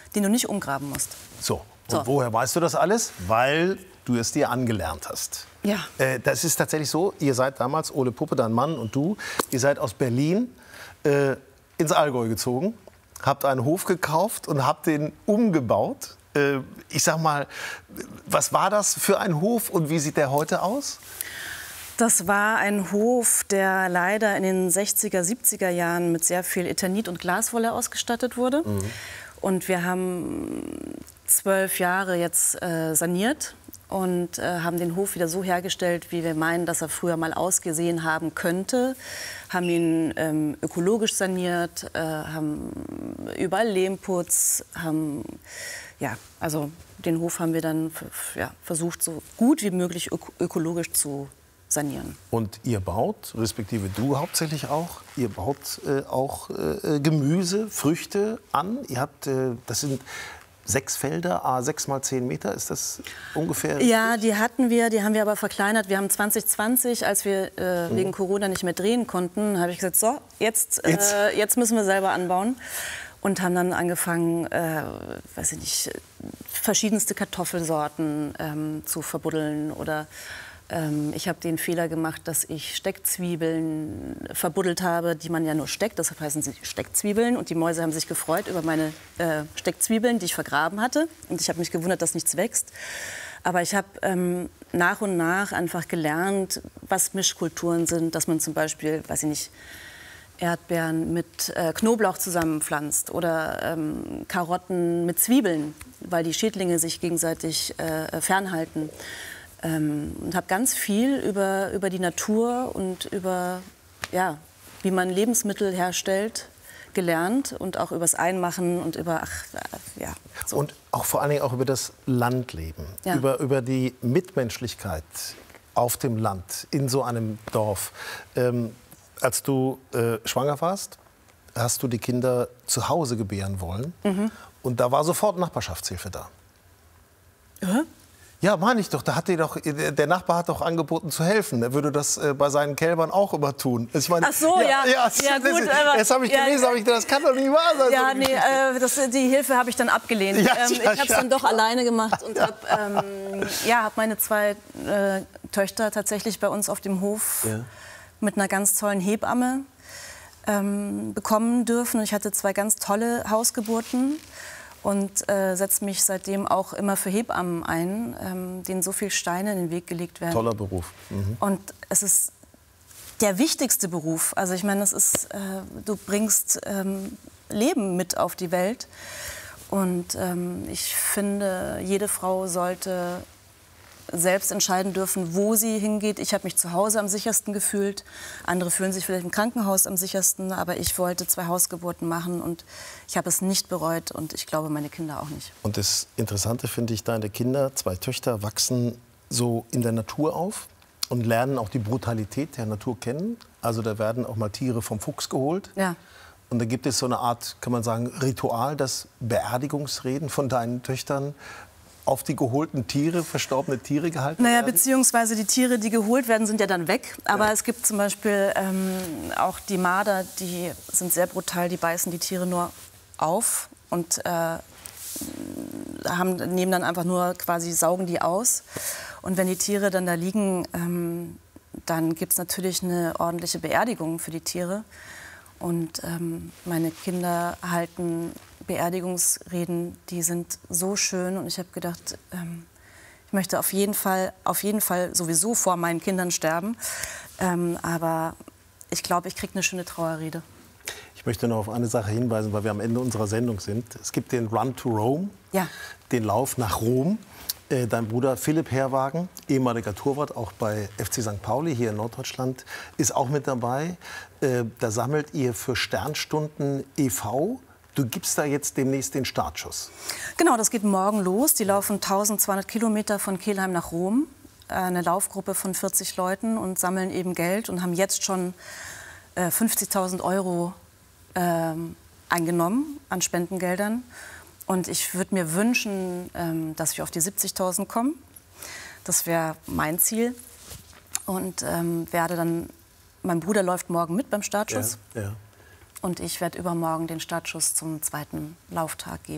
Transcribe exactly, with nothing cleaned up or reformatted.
den du nicht umgraben musst. So, und So. woher weißt du das alles? Weil du es dir angelernt hast. Ja. Äh, das ist tatsächlich so, ihr seid damals, Ole Puppe, dein Mann und du, ihr seid aus Berlin äh, ins Allgäu gezogen, habt einen Hof gekauft und habt den umgebaut. Äh, ich sag mal, was war das für ein Hof und wie sieht der heute aus? Das war ein Hof, der leider in den sechziger, siebziger Jahren mit sehr viel Eternit und Glaswolle ausgestattet wurde. Mhm. Und wir haben zwölf Jahre jetzt äh, saniert und äh, haben den Hof wieder so hergestellt, wie wir meinen, dass er früher mal ausgesehen haben könnte. Haben ihn ähm, ökologisch saniert, äh, haben überall Lehmputz, haben, ja, also den Hof haben wir dann ja, versucht, so gut wie möglich ök ökologisch zu sanieren. Und ihr baut, respektive du hauptsächlich auch, ihr baut äh, auch äh, Gemüse, Früchte an. Ihr habt, äh, das sind sechs Felder, à sechs mal zehn Meter, ist das ungefähr? Ja, die hatten wir, die haben wir aber verkleinert. Wir haben zwanzig zwanzig, als wir äh, mhm. wegen Corona nicht mehr drehen konnten, habe ich gesagt, so, jetzt, jetzt? Äh, jetzt müssen wir selber anbauen. Und haben dann angefangen, äh, weiß ich nicht, verschiedenste Kartoffelsorten ähm, zu verbuddeln oder ich habe den Fehler gemacht, dass ich Steckzwiebeln verbuddelt habe, die man ja nur steckt. Deshalb heißen sie Steckzwiebeln. Und die Mäuse haben sich gefreut über meine äh, Steckzwiebeln, die ich vergraben hatte. Und ich habe mich gewundert, dass nichts wächst. Aber ich habe ähm, nach und nach einfach gelernt, was Mischkulturen sind. Dass man zum Beispiel, weiß ich nicht, Erdbeeren mit äh, Knoblauch zusammenpflanzt oder ähm, Karotten mit Zwiebeln, weil die Schädlinge sich gegenseitig äh, fernhalten. Ähm, und habe ganz viel über, über die Natur und über, ja, wie man Lebensmittel herstellt, gelernt und auch übers Einmachen und über, ach, ja. So. Und auch vor allen Dingen auch über das Landleben, ja. über, über die Mitmenschlichkeit auf dem Land, in so einem Dorf. Ähm, als du äh, schwanger warst, hast du die Kinder zu Hause gebären wollen. Mhm. Und da war sofort Nachbarschaftshilfe da. Ja? Ja, meine ich doch. Da hat die doch, der Nachbar hat doch angeboten zu helfen. Er würde das äh, bei seinen Kälbern auch immer tun. Ich meine, ach so, ja. Ja, ja, ja gut. Aber, jetzt habe ich ja, gelesen, hab ich, das kann doch nicht wahr sein. Ja, nee, äh, das, die Hilfe habe ich dann abgelehnt. Ja, ähm, ich ja, habe es ja. dann doch alleine gemacht und habe ähm, ja, hab meine zwei äh, Töchter tatsächlich bei uns auf dem Hof ja. mit einer ganz tollen Hebamme ähm, bekommen dürfen. Ich hatte zwei ganz tolle Hausgeburten. Und äh, setze mich seitdem auch immer für Hebammen ein, ähm, denen so viele Steine in den Weg gelegt werden. Toller Beruf. Mhm. Und es ist der wichtigste Beruf. Also ich meine, es ist, äh, du bringst ähm, Leben mit auf die Welt. Und ähm, ich finde, jede Frau sollte selbst entscheiden dürfen, wo sie hingeht. Ich habe mich zu Hause am sichersten gefühlt. Andere fühlen sich vielleicht im Krankenhaus am sichersten. Aber ich wollte zwei Hausgeburten machen und ich habe es nicht bereut. Und ich glaube, meine Kinder auch nicht. Und das Interessante finde ich, deine Kinder, zwei Töchter, wachsen so in der Natur auf und lernen auch die Brutalität der Natur kennen. Also da werden auch mal Tiere vom Fuchs geholt. Ja. Und da gibt es so eine Art, kann man sagen, Ritual, das Beerdigungsreden von deinen Töchtern auf die geholten Tiere, verstorbene Tiere gehalten naja, werden? Beziehungsweise die Tiere, die geholt werden, sind ja dann weg. Aber ja. es gibt zum Beispiel ähm, auch die Marder, die sind sehr brutal, die beißen die Tiere nur auf und äh, haben, nehmen dann einfach nur quasi, saugen die aus. Und wenn die Tiere dann da liegen, ähm, dann gibt es natürlich eine ordentliche Beerdigung für die Tiere. Und ähm, meine Kinder halten Beerdigungsreden, die sind so schön. Und ich habe gedacht, ähm, ich möchte auf jeden Fall, auf jeden Fall sowieso vor meinen Kindern sterben. Ähm, aber ich glaube, ich kriege eine schöne Trauerrede. Ich möchte noch auf eine Sache hinweisen, weil wir am Ende unserer Sendung sind. Es gibt den Run to Rome, ja. den Lauf nach Rom. Äh, dein Bruder Philipp Herrwagen, ehemaliger Torwart, auch bei F C Sankt Pauli hier in Norddeutschland, ist auch mit dabei. Äh, da sammelt ihr für Sternstunden e V Du gibst da jetzt demnächst den Startschuss. Genau, das geht morgen los. Die laufen eintausendzweihundert Kilometer von Kelheim nach Rom. Eine Laufgruppe von vierzig Leuten und sammeln eben Geld und haben jetzt schon äh, fünfzigtausend Euro äh, eingenommen an Spendengeldern. Und ich würde mir wünschen, ähm, dass wir auf die siebzigtausend kommen. Das wäre mein Ziel. Und ähm, werde dann, mein Bruder läuft morgen mit beim Startschuss. Ja, ja. Und ich werde übermorgen den Startschuss zum zweiten Lauftag geben.